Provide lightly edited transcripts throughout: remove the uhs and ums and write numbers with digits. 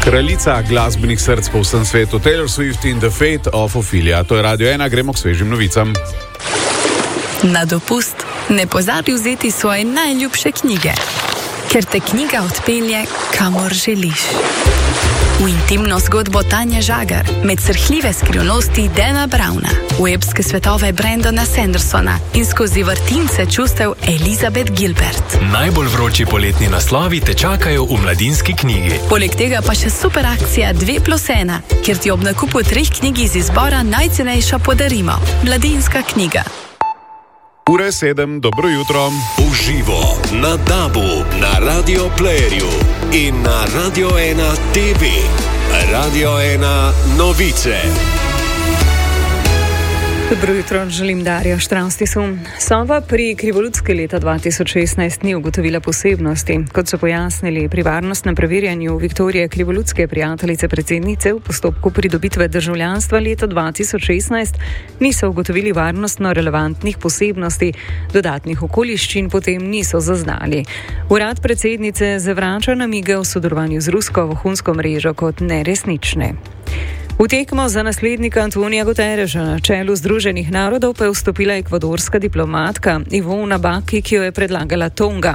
Kraljica glasbenih src po vsem svetu, Taylor Swift in The Fate of Ophelia. To je Radio 1, gremo k svežim novicam. Na dopust ne pozabi vzeti svoje najljubše knjige, ker te knjiga odpelje, kamor želiš. V intimno zgodbo Tanje Žagar, med srhljive skrivnosti Dana Browna, v epske svetove Brandona Sandersona in skozi vrtince čustev Elizabeth Gilbert. Najbolj vroči poletni naslovi te čakajo v Mladinski knjigi. Poleg tega pa še super akcija 2+1, kjer ti ob nakupu 3 knjig iz izbora najcenejša podarimo. Mladinska knjiga. Ura je 7, dobro jutro. Uživo na DAB-u, na Radio Playerju in na Radio 1 TV. Radio 1 novice. Dobro jutro, želim Darja Štravstisum. Sova pri Krivolutski leta 2016 ni ugotovila posebnosti. Kot so pojasnili pri varnostnem preverjanju Viktorije Krivolutske, prijateljice predsednice, v postopku pridobitve državljanstva leta 2016 niso ugotovili varnostno relevantnih posebnosti, dodatnih okoliščin potem niso zaznali. Urad predsednice zavrača namige o sodelovanju z rusko vohunsko mrežo kot neresnične. V tekmo za naslednika Antonija Guterreša na čelu Združenih narodov pa je vstopila ekvadorska diplomatka Ivona Baki, ki jo je predlagala Tonga.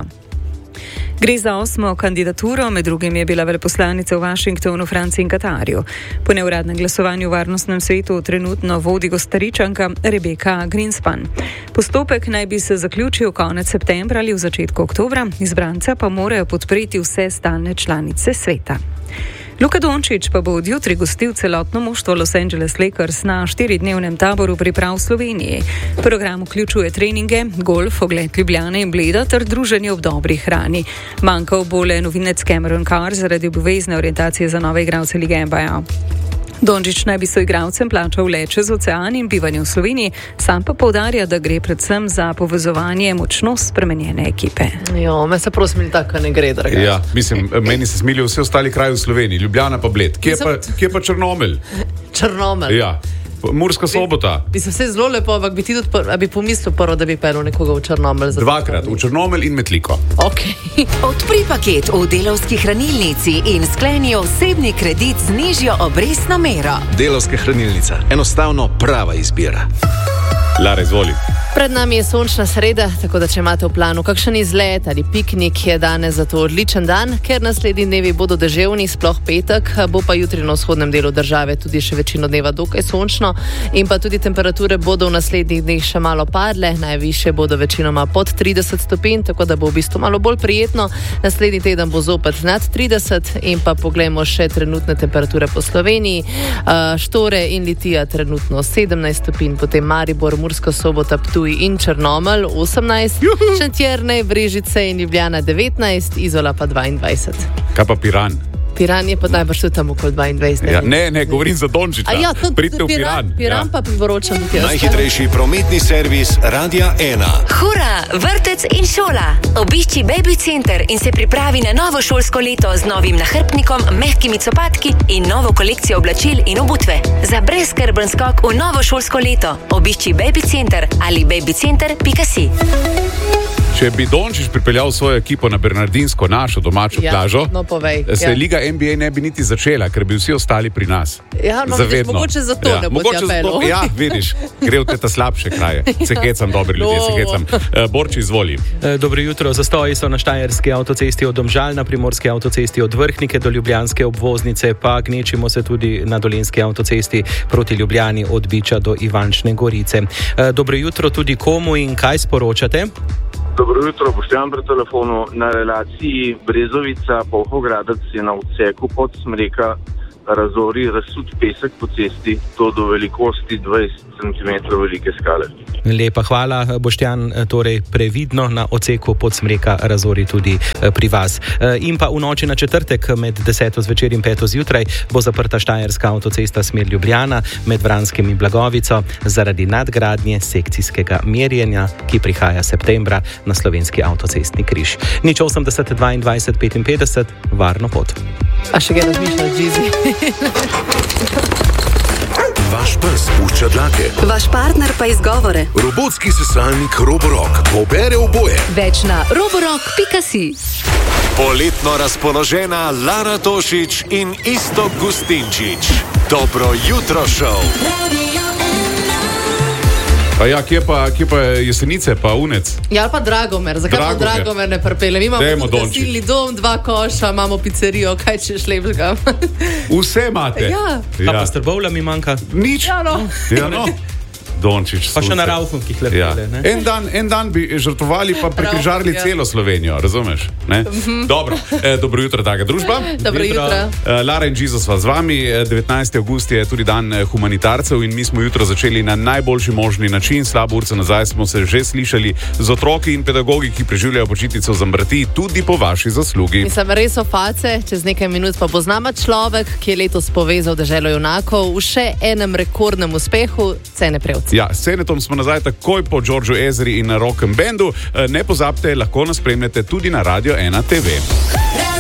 Gre za 8. kandidaturo, med drugim je bila veleposlanica v Washingtonu, Franciji in Katarju. Po neuradnem glasovanju v varnostnem svetu trenutno vodi Kostaričanka Rebeka Greenspan. Postopek naj bi se zaključil konec septembra ali v začetku oktobra, izbranca pa morajo podpreti vse stalne članice sveta. Luka Dončić pa bo od jutri gostil celotno moštvo Los Angeles Lakers na 4-dnevnem taboru priprav v Sloveniji. Program vključuje treninge, golf, ogled Ljubljane in Bleda ter druženje ob dobri hrani. Manjkal bo le novinec Cameron Carr zaradi obvezne orientacije za nove igralce lige NBA. Dončić naj bi soigralcem plačal let čez ocean in bivanje v Sloveniji, sam pa poudarja, da gre predvsem za povezovanje močno spremenjene ekipe. Jo, me se prosim, tako ne gre, draga. Ja, mislim, meni se smilijo vsi ostali kraji v Sloveniji, Ljubljana pa Bled. Kje pa Črnomelj? Črnomelj? Ja. Murska Sobota. Bi se vse zelo lepo, ampak bi ti tudi bi pomislil prvo, da bi pelil nekoga v Črnomelj. Dvakrat, v Črnomelj in Metliko. Okay. Odpri paket v Delavski hranilnici in skleni osebni kredit z nižjo obrestno mero. Delavska hranilnica. Enostavno prava izbira. Lara, izvoli. Pred nami je sončna sreda, tako da če imate v planu kakšen izlet ali piknik, je danes za to odličen dan, ker naslednji dnevi bodo deževni, sploh petek, bo pa jutri na vzhodnem delu države tudi še večino dneva dokaj sončno in pa tudi temperature bodo v naslednjih dneh še malo padle, najvišje bodo večinoma pod 30 stopinj, tako da bo v bistvu malo bolj prijetno. Naslednji teden bo zopet nad 30 in pa poglejmo še trenutne temperature po Sloveniji. Štore in Litija trenutno 17 stopinj, potem Maribor, Murska Sobota, Ptuj in Črnomelj 18, Šentjernej, Brežice in Ljubljana 19, Izola pa 22. Kaj pa Piran? Piran je pa najbrž tudi tam okoli 22. Ja, ne, govorim za Dončića. Ja, pridite v Piran. Piran pa priporočam. Najhitrejši prometni servis Radia 1. Hura, vrtec in šola. Obišči Baby Center in se pripravi na novo šolsko leto z novim nahrbtnikom, mehkimi copatki in novo kolekcijo oblačil in obutve. Za brezskrben skok v novo šolsko leto obišči Baby Center ali babycenter.si. Če bi Dončić pripeljal svojo ekipo na Bernardinsko, našo domačo plažo, se Liga NBA ne bi niti začela, ker bi vsi ostali pri nas. Ja, no, vidiš, mogoče zato ne bo ti apelo. Ja, vidiš, gre v te slabše kraje. Se hecam, dobri ljudje, se hecam. Borči, izvoli. Dobro jutro. Zastoji so na Štajerski avtocesti od Domžal, na Primorski avtocesti od Vrhnike do Ljubljanske obvoznice, pa gnečimo se tudi na Dolenjski avtocesti proti Ljubljani od Biča do Ivančne Gorice. Dobro jutro tudi komu in kaj sporočate? Dobro jutro, Boštjan pri telefonu. Na relaciji Brezovica-Polhogradec je na odseku Podsmreka razori razsut pesek po cesti, to do velikosti 20 cm velike skale. Lepa hvala, Boštjan, torej previdno na odseku Podsmreka razori tudi pri vas. In pa v noči na četrtek med 10. zvečer in 5. zjutraj bo zaprta Štajerska avtocesta smer Ljubljana med Vranskim in Blagovico zaradi nadgradnje sekcijskega merjenja, ki prihaja septembra na slovenski avtocestni križ. 080 22 55, varno pot. A še kaj razmišljaš, Džizi? Vaš pes pušča dlake. Vaš partner pa izgovore. Robotski sesalnik Roborock pobere oboje. Več na roborock.si. Poletno razpoložena Lara Tošić in Iztok Gustinčič. Dobro jutro šov. Pa ja, kje pa Jesenice, pa Unec? Ja, pa Dragomer. Zakaj pa Dragomer ne pripelje? Mi imamo gasilni dom, 2 koša, imamo pizzerijo, kaj češ lepšega? Vse imate? Ja. Pa Strbovla mi manjka? Nič? Ja, no. Dončić. Pa še na Raufunkih lepele. Ja. En dan bi žrtvovali, pa prikrižarili celo Slovenijo, razumeš? Dobro, dobro jutro, draga družba. Dobro jutro. Lara in Žizo sva z vami. 19. avgust je tudi dan humanitarcev in mi smo jutro začeli na najboljši možni način. Slabo urce nazaj smo se že slišali z otroki in pedagogi, ki preživljajo počitnico za smrti, tudi po vaši zaslugi. Mislim, res so face, čez nekaj minut pa bo z nama človek, ki je letos povezal deželo junakov v še enem rekordnem uspehu, Cene Prevc. Ja, s Cenetom smo nazaj takoj po Georgeu Ezeri in na Rock'n'Bandu. Ne pozabite, lahko nas spremljate tudi na Radio 1 TV.